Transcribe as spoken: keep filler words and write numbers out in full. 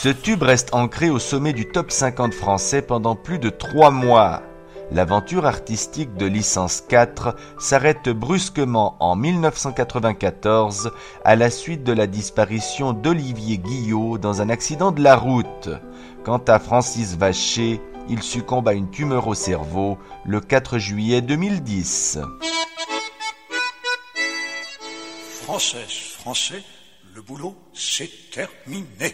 Ce tube reste ancré au sommet du top cinquante français pendant plus de trois mois. L'aventure artistique de Licence quatre s'arrête brusquement en mille neuf cent quatre-vingt-quatorze à la suite de la disparition d'Olivier Guillot dans un accident de la route. Quant à Francis Vacher, il succombe à une tumeur au cerveau le quatre juillet deux mille dix. Française, Français, le boulot, c'est terminé.